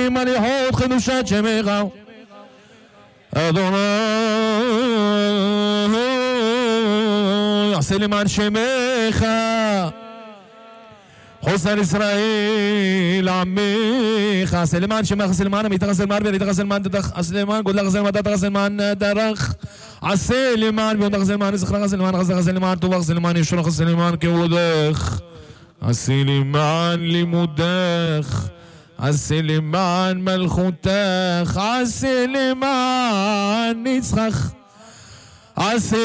עמים מליכות חידושת שמך אדוני עשה למען שמך חוסן ישראל עמך עשה למען שמך עשה למען עמית עשה למען בית עשה למען דרך עשה למען גודלך עשה למען דרך עשה למען דרך עשה למען ויודך עשה למען זכרך עשה למען חסך עשה למען טובך עשה למען ישונך עשה למען כבודך עשה למען לימודך עשה למען מלכותך עשה למען נצחך עשה